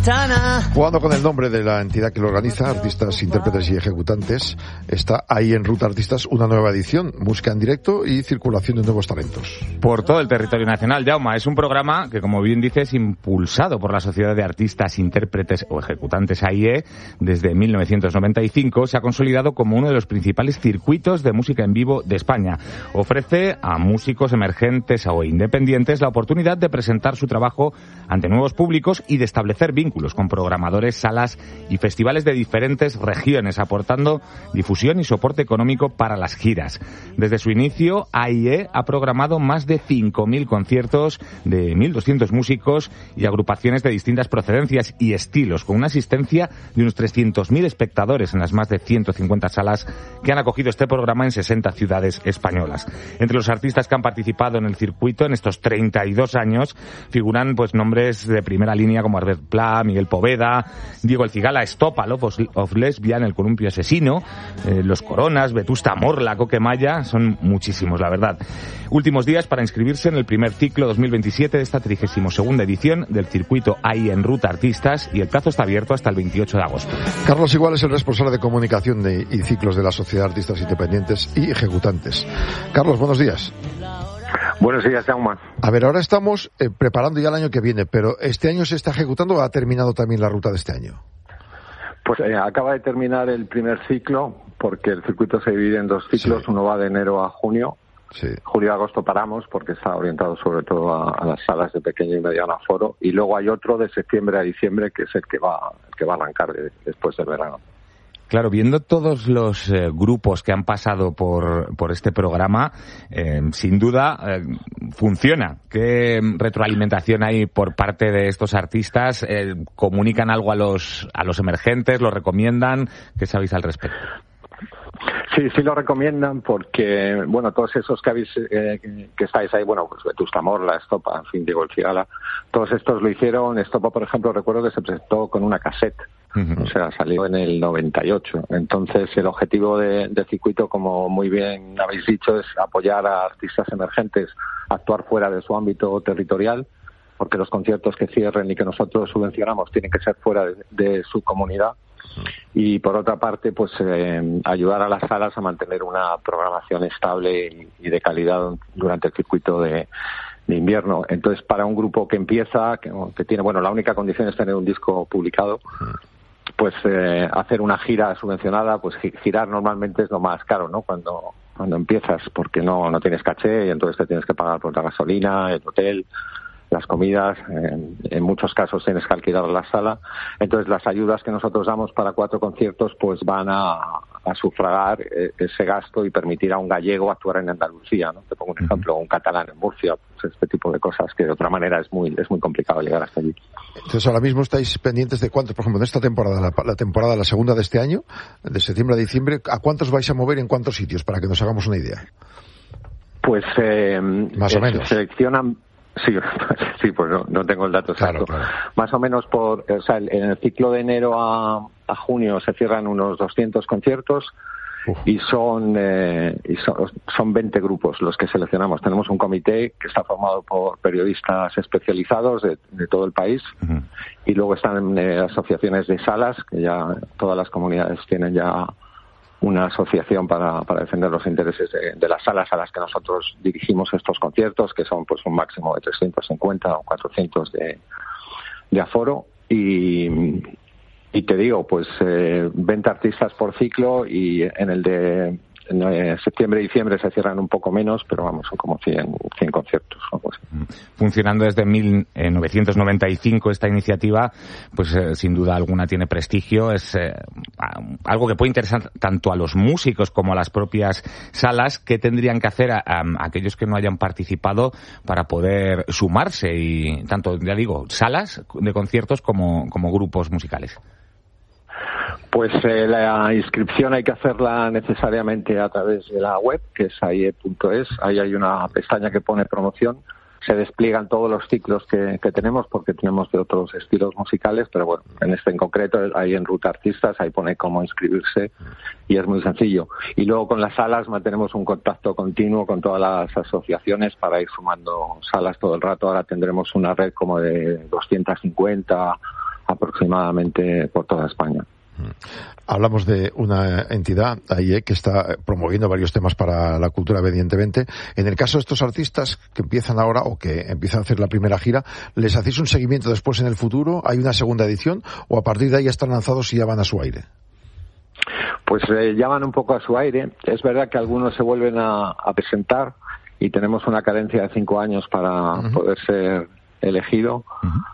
ventana. Jugando con el nombre de la entidad que lo organiza, Artistas, Intérpretes y Ejecutantes, está ahí en Ruta Artistas una nueva edición, música en directo y circulación de nuevos talentos. Por todo el territorio nacional, Jaume, es un programa que, como bien dices, impulsado por la Sociedad de Artistas, Intérpretes o Ejecutantes AIE, desde 1995, se ha consolidado como uno de los principales circuitos de música en vivo de España. Ofrece a músicos emergentes o independientes la oportunidad de presentar su trabajo ante nuevos públicos y de establecer vínculos con programadores, salas y festivales de diferentes regiones, aportando difusión y soporte económico para las giras. Desde su inicio, AIE ha programado más de 5.000 conciertos de 1.200 músicos y agrupaciones de distintas procedencias y estilos, con una asistencia de unos 300.000 espectadores en las más de 150 salas que han acogido este programa en 60 ciudades españolas. Entre los artistas que han participado en el circuito en estos 32 años figuran pues nombres de primera línea como Albert Pla, Miguel Poveda, Diego El Cigala, Estopa, Love of Lesbian, El Columpio Asesino, Los Coronas, Vetusta Morla, Coquemaya, son muchísimos, la verdad. Últimos días para inscribirse en el primer ciclo 2027 de esta 32ª edición del circuito AIE en Ruta Artistas, y el plazo está abierto hasta el 28 de agosto. Carlos Igual es el responsable de comunicación y ciclos de la Sociedad de Artistas Independientes y Ejecutantes. Carlos, buenos días. Buenos días, Jaume. A ver, ahora estamos preparando ya el año que viene, pero ¿este año se está ejecutando o ha terminado también la ruta de este año? Pues acaba de terminar el primer ciclo, porque el circuito se divide en dos ciclos, sí. Uno va de enero a junio. Sí. Julio y agosto paramos porque está orientado sobre todo a las salas de pequeño y mediano aforo, y luego hay otro de septiembre a diciembre que es el que va a arrancar después del verano. Claro, viendo todos los grupos que han pasado por este programa, sin duda funciona. ¿Qué retroalimentación hay por parte de estos artistas? ¿Comunican algo a los emergentes? ¿Lo recomiendan? ¿Qué sabéis al respecto? Sí lo recomiendan porque, bueno, todos esos que estáis ahí, bueno, pues Vetusta Morla, Estopa, en fin, Diego El Cigala, todos estos lo hicieron. Estopa, por ejemplo, recuerdo que se presentó con una cassette, o sea, salió en el 98. Entonces, el objetivo del circuito, como muy bien habéis dicho, es apoyar a artistas emergentes a actuar fuera de su ámbito territorial, porque los conciertos que cierren y que nosotros subvencionamos tienen que ser fuera de su comunidad. Y por otra parte, pues ayudar a las salas a mantener una programación estable y de calidad durante el circuito de invierno. Entonces, para un grupo que empieza, que tiene, bueno, la única condición es tener un disco publicado, pues hacer una gira subvencionada, pues girar normalmente es lo más caro, ¿no? Cuando empiezas, porque no tienes caché y entonces te tienes que pagar por la gasolina, el hotel, las comidas, en muchos casos tienes que alquilar la sala. Entonces, las ayudas que nosotros damos para 4 conciertos pues van a sufragar ese gasto y permitir a un gallego actuar en Andalucía, ¿no? Te pongo un ejemplo, un catalán en Murcia, pues este tipo de cosas que de otra manera es muy complicado llegar hasta allí. Entonces, ahora mismo estáis pendientes de cuántos, por ejemplo, en esta temporada, la segunda de este año, de septiembre a diciembre, ¿a cuántos vais a mover en cuántos sitios, para que nos hagamos una idea? Pues más o menos. Seleccionan. Sí, pues no tengo el dato exacto. Claro. Más o menos en el ciclo de enero a junio se cierran unos 200 conciertos. Y son 20 grupos los que seleccionamos. Tenemos un comité que está formado por periodistas especializados de todo el país. Y luego están asociaciones de salas, que ya todas las comunidades tienen ya una asociación para defender los intereses de las salas a las que nosotros dirigimos estos conciertos, que son pues un máximo de 350 o 400 de aforo. Y te digo, pues 20 artistas por ciclo, y en el de septiembre y diciembre se cierran un poco menos, pero vamos, son como 100 conciertos. Pues. Funcionando desde 1995 esta iniciativa, pues sin duda alguna tiene prestigio. Es algo que puede interesar tanto a los músicos como a las propias salas. ¿Qué tendrían que hacer a aquellos que no hayan participado para poder sumarse? Y tanto, ya digo, salas de conciertos como grupos musicales. Pues la inscripción hay que hacerla necesariamente a través de la web, que es aie.es. Ahí hay una pestaña que pone promoción. Se despliegan todos los ciclos que tenemos, porque tenemos de otros estilos musicales, pero bueno, en este en concreto, ahí en Ruta Artistas, ahí pone cómo inscribirse y es muy sencillo. Y luego con las salas mantenemos un contacto continuo con todas las asociaciones para ir sumando salas todo el rato. Ahora tendremos una red como de 250 aproximadamente por toda España. Hablamos de una entidad, AIE, que está promoviendo varios temas para la cultura, evidentemente. En el caso de estos artistas que empiezan ahora o que empiezan a hacer la primera gira, ¿les hacéis un seguimiento después en el futuro? ¿Hay una segunda edición? ¿O a partir de ahí ya están lanzados y ya van a su aire? Pues ya van un poco a su aire. Es verdad que algunos se vuelven a presentar y tenemos una carencia de 5 años para poder ser elegido.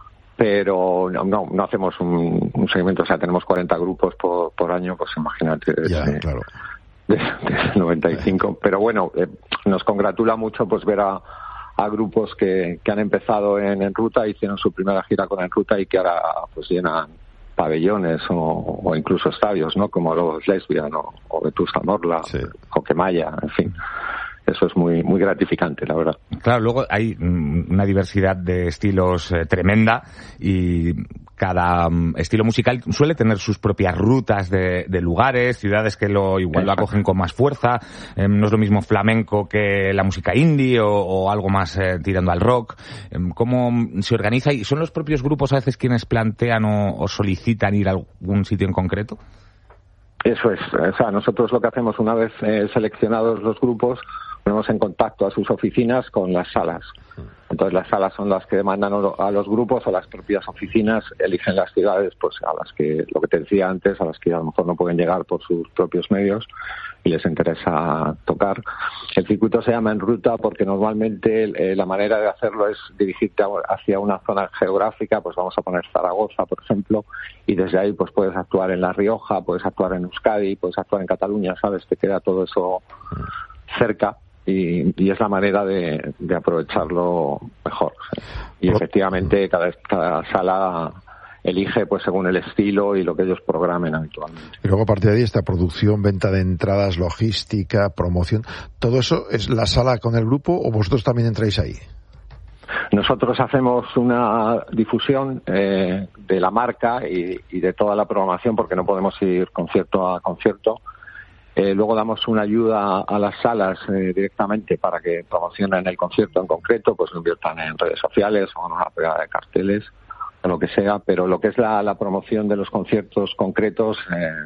Pero no hacemos un seguimiento, o sea, tenemos 40 grupos por año, pues imagínate, desde, claro. desde el 95. Pero bueno, nos congratula mucho pues ver a grupos que han empezado en Ruta, hicieron su primera gira con En Ruta y que ahora pues llenan pabellones o incluso estadios, ¿no? Como los Lesbian o Vetusta Morla, Coquemaya, en fin. Eso es muy muy gratificante, la verdad. Claro, luego hay una diversidad de estilos tremenda y cada estilo musical suele tener sus propias rutas de lugares, ciudades que igual lo acogen con más fuerza. No es lo mismo flamenco que la música indie o algo más tirando al rock. ¿Cómo se organiza? ¿Y son los propios grupos a veces quienes plantean o solicitan ir a algún sitio en concreto? Eso es. O sea, nosotros lo que hacemos una vez seleccionados los grupos, ponemos en contacto a sus oficinas con las salas. Entonces las salas son las que demandan a los grupos o las propias oficinas eligen las ciudades pues a las que, lo que te decía antes, a las que a lo mejor no pueden llegar por sus propios medios y les interesa tocar. El circuito se llama En Ruta porque normalmente la manera de hacerlo es dirigirte hacia una zona geográfica, pues vamos a poner Zaragoza, por ejemplo, y desde ahí pues puedes actuar en La Rioja, puedes actuar en Euskadi, puedes actuar en Cataluña, ¿sabes? Te queda todo eso cerca. Y es la manera de aprovecharlo mejor. Y efectivamente cada sala elige pues según el estilo y lo que ellos programen habitualmente. Y luego a partir de ahí esta producción, venta de entradas, logística, promoción, ¿todo eso es la sala con el grupo o vosotros también entráis ahí? Nosotros hacemos una difusión de la marca y de toda la programación porque no podemos ir concierto a concierto. Luego damos una ayuda a las salas directamente para que promocionen el concierto en concreto, pues lo inviertan en redes sociales o en una pegada de carteles o lo que sea, pero lo que es la promoción de los conciertos concretos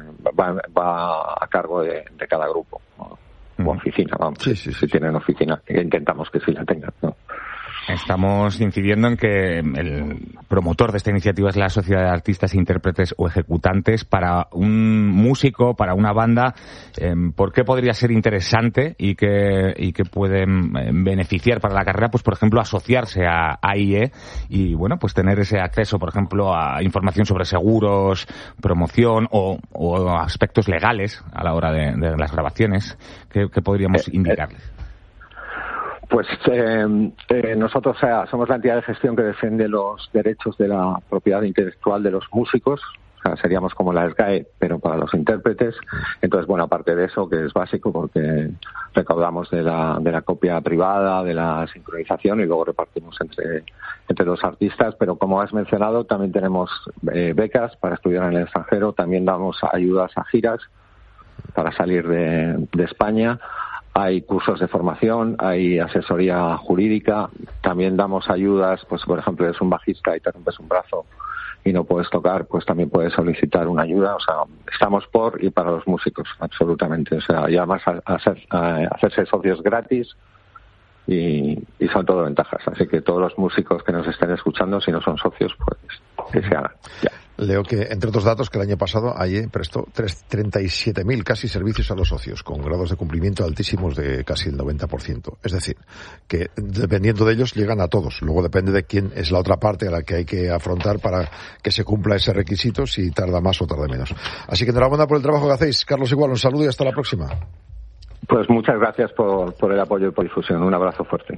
va a cargo de cada grupo o oficina, vamos, si tienen oficina, que intentamos que sí la tengan, ¿no? Estamos incidiendo en que el promotor de esta iniciativa es la Sociedad de Artistas, Intérpretes o Ejecutantes. Para un músico, para una banda, ¿por qué podría ser interesante y que pueden beneficiar para la carrera? Pues, por ejemplo, asociarse a AIE y, bueno, pues tener ese acceso, por ejemplo, a información sobre seguros, promoción o aspectos legales a la hora de las grabaciones. ¿Qué podríamos indicarles? Pues nosotros somos la entidad de gestión que defiende los derechos de la propiedad intelectual de los músicos. O sea, seríamos como la SGAE, pero para los intérpretes. Entonces, bueno, aparte de eso, que es básico porque recaudamos de la copia privada, de la sincronización y luego repartimos entre los artistas. Pero como has mencionado, también tenemos becas para estudiar en el extranjero. También damos ayudas a giras para salir de España. Hay cursos de formación, hay asesoría jurídica, también damos ayudas, pues por ejemplo, eres un bajista y te rompes un brazo y no puedes tocar, pues también puedes solicitar una ayuda. O sea, estamos por y para los músicos, absolutamente. O sea, y además hacerse socios gratis y son todo ventajas. Así que todos los músicos que nos estén escuchando, si no son socios, pues que se hagan. Ya. Leo que, entre otros datos, que el año pasado AIE prestó 37.000 casi servicios a los socios, con grados de cumplimiento altísimos de casi el 90%. Es decir, que dependiendo de ellos llegan a todos. Luego depende de quién es la otra parte a la que hay que afrontar para que se cumpla ese requisito, si tarda más o tarda menos. Así que enhorabuena por el trabajo que hacéis. Carlos, igual, un saludo y hasta la próxima. Pues muchas gracias por el apoyo y por difusión. Un abrazo fuerte.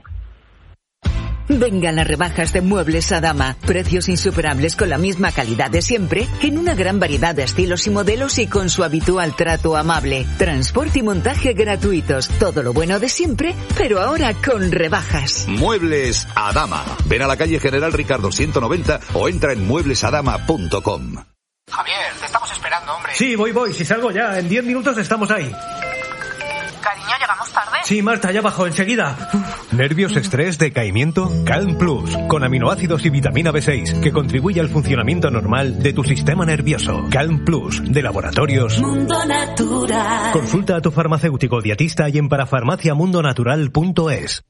Vengan las rebajas de Muebles Adama. Precios insuperables con la misma calidad de siempre, en una gran variedad de estilos y modelos y con su habitual trato amable. Transporte y montaje gratuitos. Todo lo bueno de siempre, pero ahora con rebajas. Muebles Adama. Ven a la calle General Ricardo 190 o entra en mueblesadama.com. Javier, te estamos esperando, hombre. Sí, voy. Si salgo ya, en 10 minutos estamos ahí. Cariño, ¿llegamos tarde? Sí, Marta, ya bajo, enseguida. ¿Nervios, estrés, decaimiento? Calm Plus, con aminoácidos y vitamina B6, que contribuye al funcionamiento normal de tu sistema nervioso. Calm Plus, de Laboratorios Mundo Natural. Consulta a tu farmacéutico dietista y en parafarmaciamundonatural.es.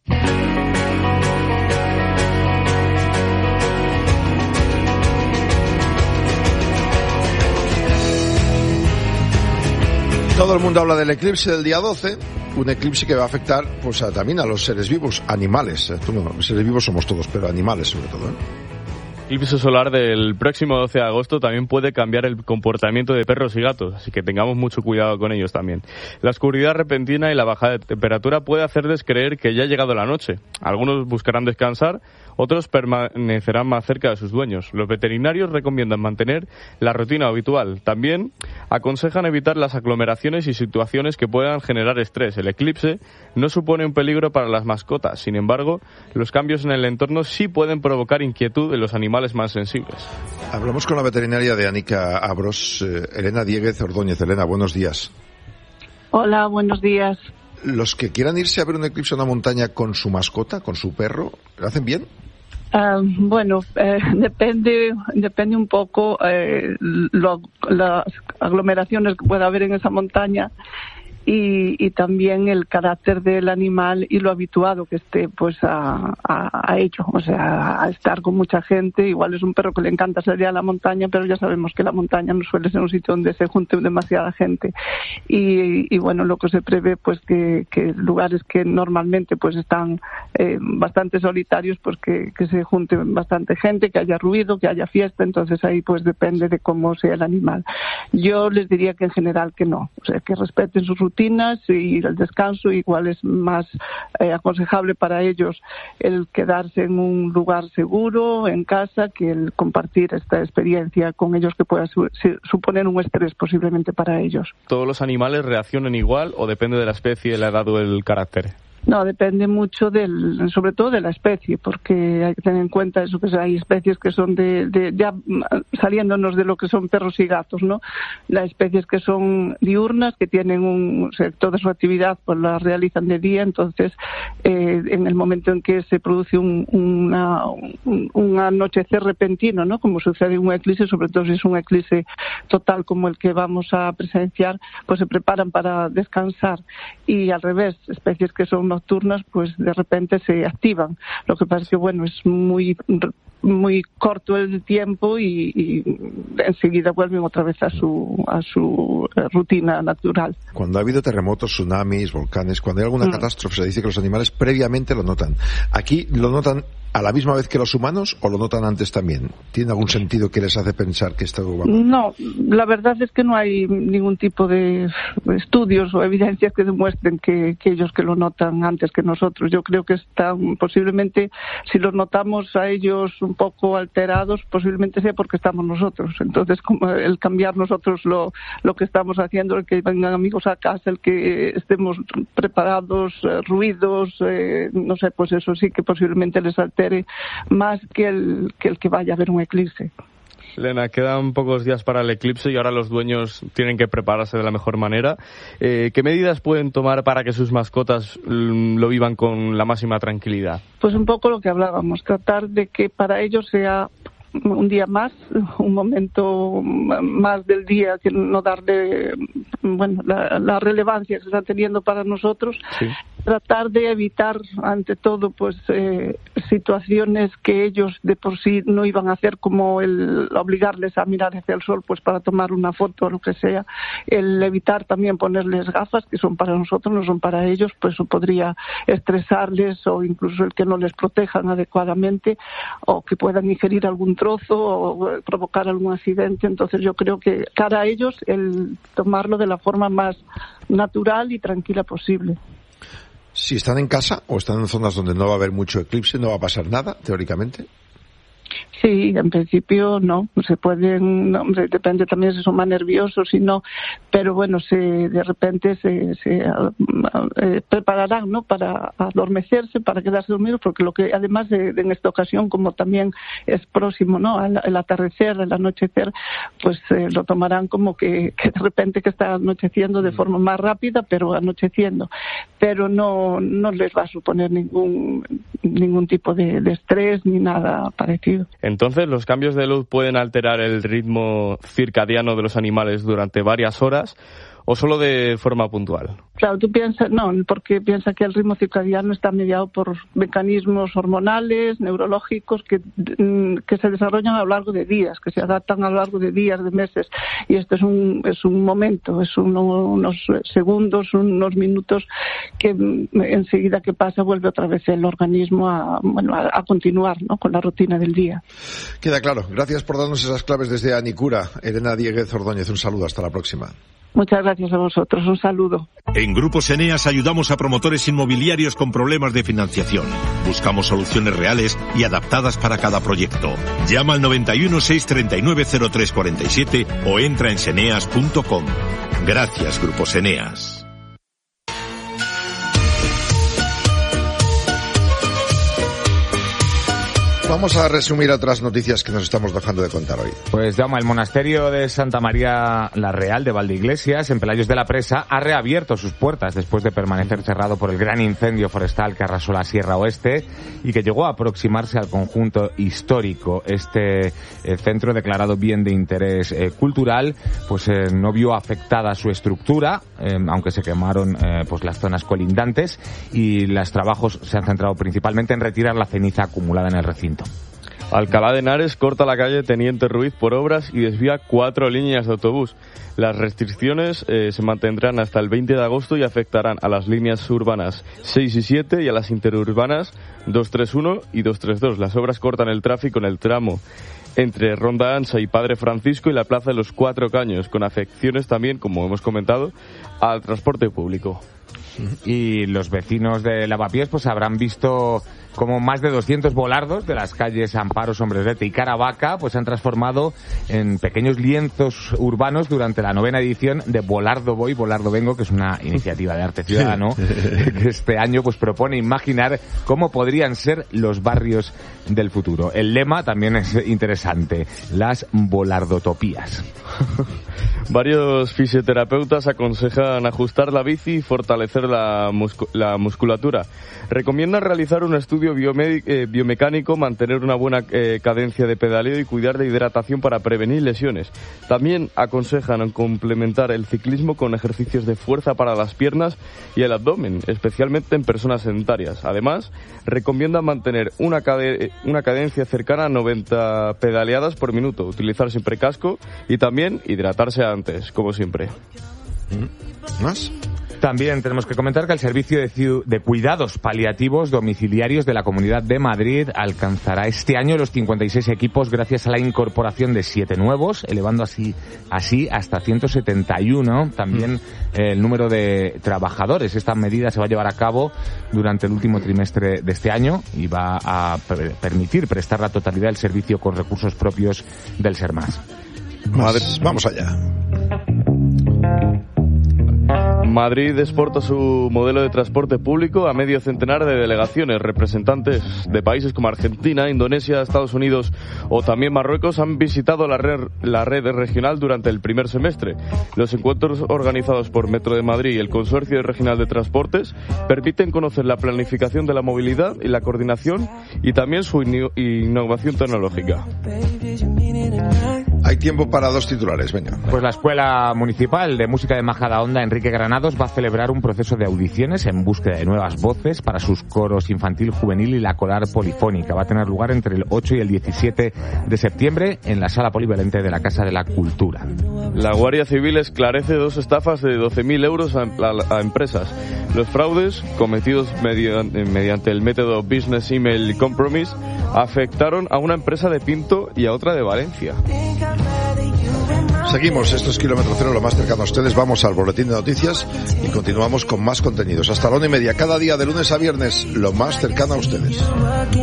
Todo el mundo habla del eclipse del día 12, un eclipse que va a afectar pues también a los seres vivos, animales. Seres vivos somos todos, pero animales sobre todo, El eclipse solar del próximo 12 de agosto también puede cambiar el comportamiento de perros y gatos, así que tengamos mucho cuidado con ellos también. La oscuridad repentina y la bajada de temperatura puede hacerles creer que ya ha llegado la noche. Algunos buscarán descansar, otros permanecerán más cerca de sus dueños. Los veterinarios recomiendan mantener la rutina habitual. También aconsejan evitar las aglomeraciones y situaciones que puedan generar estrés. El eclipse no supone un peligro para las mascotas. Sin embargo, los cambios en el entorno sí pueden provocar inquietud en los animales más sensibles. Hablamos con la veterinaria de Anica Abros, Elena Dieguez Ordóñez. Elena, buenos días. Hola, buenos días. Los que quieran irse a ver un eclipse en una montaña con su mascota, con su perro, ¿lo hacen bien? Depende un poco las aglomeraciones que pueda haber en esa montaña y también el carácter del animal y lo habituado que esté pues a ello, o sea, a estar con mucha gente. Igual es un perro que le encanta salir a la montaña, pero ya sabemos que la montaña no suele ser un sitio donde se junte demasiada gente y bueno, lo que se prevé pues que lugares que normalmente pues están bastante solitarios, pues que se junte bastante gente, que haya ruido, que haya fiesta. Entonces ahí pues depende de cómo sea el animal. Yo les diría que en general que no, o sea, que respeten sus rutinas y el descanso. Igual es más aconsejable para ellos el quedarse en un lugar seguro, en casa, que el compartir esta experiencia con ellos, que pueda suponer un estrés posiblemente para ellos. ¿Todos los animales reaccionan igual o depende de la especie, la edad o el carácter? No, depende mucho sobre todo de la especie, porque hay que tener en cuenta eso, que hay especies que son ya saliéndonos de lo que son perros y gatos, ¿no? Las especies que son diurnas, que tienen toda su actividad pues la realizan de día. Entonces en el momento en que se produce un anochecer repentino, ¿no? Como sucede en un eclipse, sobre todo si es un eclipse total como el que vamos a presenciar, pues se preparan para descansar. Y al revés, especies que son nocturnas pues de repente se activan. Lo que pasa es que bueno, es muy corto el tiempo y enseguida vuelven otra vez a su rutina natural. Cuando ha habido terremotos, tsunamis, volcanes, cuando hay alguna catástrofe, se dice que los animales previamente lo notan. ¿Aquí lo notan a la misma vez que los humanos o lo notan antes también? ¿Tiene algún sentido que les hace pensar que esto va a pasar? No, la verdad es que no hay ningún tipo de estudios o evidencias que demuestren que ellos que lo notan antes que nosotros. Yo creo que están posiblemente, si los notamos a ellos un poco alterados, posiblemente sea porque estamos nosotros. Entonces, como el cambiar nosotros lo que estamos haciendo, el que vengan amigos a casa, el que estemos preparados, ruidos, no sé, pues eso sí que posiblemente les altere más que el que vaya a haber un eclipse. Elena, quedan pocos días para el eclipse y ahora los dueños tienen que prepararse de la mejor manera. ¿Qué medidas pueden tomar para que sus mascotas lo vivan con la máxima tranquilidad? Pues un poco lo que hablábamos, tratar de que para ellos sea un día más, un momento más del día, que no darle la relevancia que se está teniendo para nosotros. Sí. Tratar de evitar, ante todo, pues situaciones que ellos de por sí no iban a hacer, como el obligarles a mirar hacia el sol pues para tomar una foto o lo que sea. El evitar también ponerles gafas que son para nosotros, no son para ellos, pues eso podría estresarles, o incluso el que no les protejan adecuadamente, o que puedan ingerir algún trozo o provocar algún accidente. Entonces yo creo que cara a ellos el tomarlo de la forma más natural y tranquila posible. Si están en casa o están en zonas donde no va a haber mucho eclipse, ¿no va a pasar nada, teóricamente? Sí, en principio no se pueden, no, hombre, depende también si son más nerviosos, si no, pero bueno, de repente se prepararán, ¿no? Para adormecerse, para quedarse dormidos, porque lo que además en esta ocasión, como también es próximo, ¿no? El atardecer, el anochecer, pues lo tomarán como que de repente que está anocheciendo de forma más rápida, pero anocheciendo, pero no les va a suponer ningún tipo de estrés ni nada parecido. Entonces, ¿los cambios de luz pueden alterar el ritmo circadiano de los animales durante varias horas o solo de forma puntual? Claro, tú piensas, no, porque piensa que el ritmo circadiano está mediado por mecanismos hormonales, neurológicos, que se desarrollan a lo largo de días, que se adaptan a lo largo de días, de meses. Y esto es un momento, es unos segundos, unos minutos que enseguida que pasa vuelve otra vez el organismo a continuar, ¿no? Con la rutina del día. Queda claro. Gracias por darnos esas claves desde Anicura. Elena Dieguez Ordóñez, un saludo. Hasta la próxima. Muchas gracias a vosotros. Un saludo. En Grupos Eneas ayudamos a promotores inmobiliarios con problemas de financiación. Buscamos soluciones reales y adaptadas para cada proyecto. Llama al 91 639 0347 o entra en seneas.com. Gracias, Grupos Eneas. Vamos a resumir otras noticias que nos estamos dejando de contar hoy. Pues Jaume, el monasterio de Santa María la Real de Valdeiglesias, en Pelayos de la Presa, ha reabierto sus puertas después de permanecer cerrado por el gran incendio forestal que arrasó la Sierra Oeste y que llegó a aproximarse al conjunto histórico. Este centro, declarado bien de interés cultural, pues no vio afectada su estructura, aunque se quemaron pues las zonas colindantes, y los trabajos se han centrado principalmente en retirar la ceniza acumulada en el recinto. Alcalá de Henares corta la calle Teniente Ruiz por obras y desvía 4 líneas de autobús. Las restricciones se mantendrán hasta el 20 de agosto y afectarán a las líneas urbanas 6 y 7 y a las interurbanas 231 y 232. Las obras cortan el tráfico en el tramo entre Ronda Ancha y Padre Francisco y la Plaza de los 4 Caños, con afecciones también, como hemos comentado, al transporte público. Y los vecinos de Lavapiés pues habrán visto como más de 200 volardos de las calles Amparo, Sombrerete y Caravaca pues se han transformado en pequeños lienzos urbanos durante la 9ª edición de Volardo Voy, Volardo Vengo, que es una iniciativa de arte ciudadano que este año pues propone imaginar cómo podrían ser los barrios del futuro. El lema también es interesante: las volardotopías. Varios fisioterapeutas aconsejan ajustar la bici y fortalecer la musculatura. Recomiendan realizar un estudio biomecánico, mantener una buena cadencia de pedaleo y cuidar de hidratación para prevenir lesiones. También aconsejan complementar el ciclismo con ejercicios de fuerza para las piernas y el abdomen, especialmente en personas sedentarias. Además, recomiendan mantener una cadencia cercana a 90 pedaleadas por minuto, utilizar siempre casco y también hidratarse antes, como siempre. ¿Más? También tenemos que comentar que el Servicio de Cuidados Paliativos Domiciliarios de la Comunidad de Madrid alcanzará este año los 56 equipos gracias a la incorporación de 7 nuevos, elevando así hasta 171 también el número de trabajadores. Esta medida se va a llevar a cabo durante el último trimestre de este año y va a permitir prestar la totalidad del servicio con recursos propios del SERMAS. Vamos allá. Madrid exporta su modelo de transporte público a medio centenar de delegaciones. Representantes de países como Argentina, Indonesia, Estados Unidos o también Marruecos han visitado la red regional durante el primer semestre. Los encuentros organizados por Metro de Madrid y el Consorcio Regional de Transportes permiten conocer la planificación de la movilidad y la coordinación y también su innovación tecnológica. Hay tiempo para 2 titulares, venga. Pues la Escuela Municipal de Música de Majadahonda Enrique Granados va a celebrar un proceso de audiciones en búsqueda de nuevas voces para sus coros infantil, juvenil y la coral polifónica. Va a tener lugar entre el 8 y el 17 de septiembre en la Sala Polivalente de la Casa de la Cultura. La Guardia Civil esclarece 2 estafas de 12.000 euros a empresas. Los fraudes, cometidos mediante el método Business Email Compromise, afectaron a una empresa de Pinto y a otra de Valencia. Seguimos, esto es Kilómetro Cero, lo más cercano a ustedes. Vamos al boletín de noticias y continuamos con más contenidos. Hasta la 1:30, cada día de lunes a viernes, lo más cercano a ustedes.